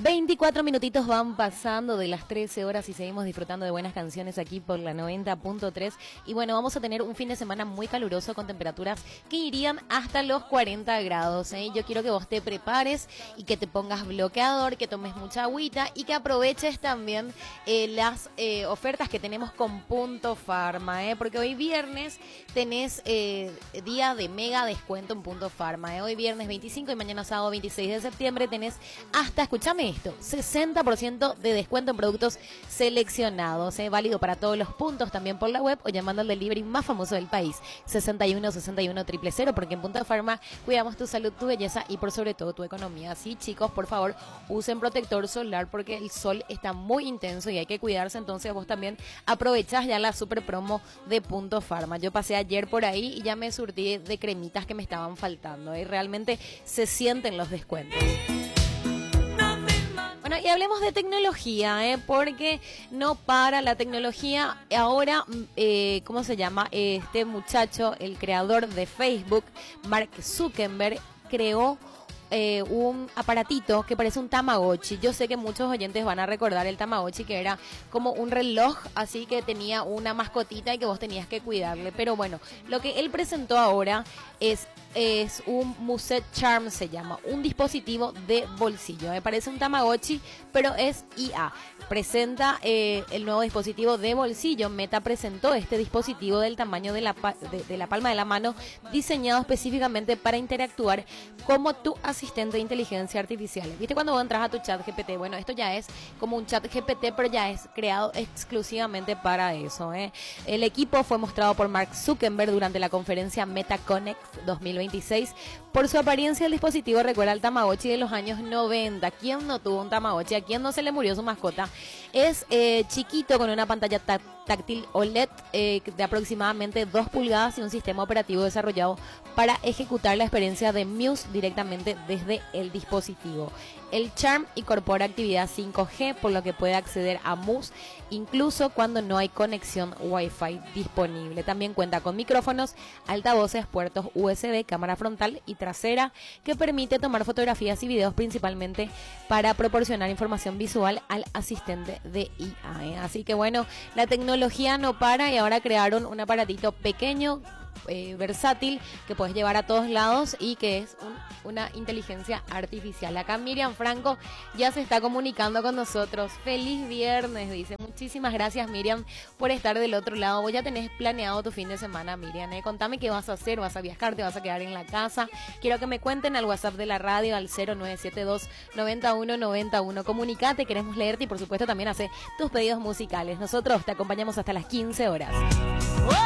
24 minutitos van pasando de las 13 horas y seguimos disfrutando de buenas canciones aquí por la 90.3. Y bueno, vamos a tener un fin de semana muy caluroso con temperaturas que irían hasta los 40 grados. Yo quiero que vos te prepares y que te pongas bloqueador, que tomes mucha agüita y que aproveches también las ofertas que tenemos con Punto Pharma. Porque hoy viernes tenés día de mega descuento en Punto Pharma. Hoy viernes 25 y mañana sábado 26 de septiembre tenés hasta, escúchame esto, 60% de descuento en productos seleccionados, válido para todos los puntos, también por la web o llamando al delivery más famoso del país, 61 porque en Punto Pharma cuidamos tu salud, tu belleza y por sobre todo tu economía. Así, chicos, por favor, usen protector solar porque el sol está muy intenso y hay que cuidarse, entonces vos también aprovechás ya la super promo de Punto Pharma. Yo pasé ayer por ahí y ya me surtí de cremitas que me estaban faltando, y realmente se sienten los descuentos. Bueno, y hablemos de tecnología, porque no para la tecnología. Ahora, ¿cómo se llama? Este muchacho, el creador de Facebook, Mark Zuckerberg, creó un aparatito que parece un Tamagotchi. Yo sé que muchos oyentes van a recordar el Tamagotchi, que era como un reloj, así que tenía una mascotita y que vos tenías que cuidarle. Pero bueno, lo que él presentó ahora es un Musette Charm, se llama, un dispositivo de bolsillo. Me parece un Tamagotchi, pero es IA. Presenta el nuevo dispositivo de bolsillo. Meta presentó este dispositivo del tamaño de la palma de la mano, diseñado específicamente para interactuar como tu asistente de inteligencia artificial. ¿Viste cuando vos entras a tu chat GPT? Bueno, esto ya es como un chat GPT, pero ya es creado exclusivamente para eso. El equipo fue mostrado por Mark Zuckerberg durante la conferencia MetaConnect 2026. Por su apariencia, el dispositivo recuerda al Tamagotchi de los años 90. ¿Quién no tuvo un Tamagotchi? ¿A quién no se le murió su mascota? Es chiquito, con una pantalla táctil OLED de aproximadamente 2 pulgadas y un sistema operativo desarrollado para ejecutar la experiencia de Muse directamente desde el dispositivo. El Charm incorpora actividad 5G, por lo que puede acceder a Muse incluso cuando no hay conexión Wi-Fi disponible. También cuenta con micrófonos, altavoces, puertos USB, cámara frontal y trasera, que permite tomar fotografías y videos principalmente para proporcionar información visual al asistente de IA. Así que bueno, la tecnología no para y ahora crearon un aparatito pequeño, versátil, que puedes llevar a todos lados y que es una inteligencia artificial. Acá Miriam Franco ya se está comunicando con nosotros. Feliz viernes, dice. Muchísimas gracias, Miriam, por estar del otro lado. Vos ya tenés planeado tu fin de semana, Miriam. Contame qué vas a hacer. ¿Vas a viajar? ¿Te vas a quedar en la casa? Quiero que me cuenten al WhatsApp de la radio al 0972-9191. Comunicate, queremos leerte y por supuesto también hacer tus pedidos musicales. Nosotros te acompañamos hasta las 15 horas.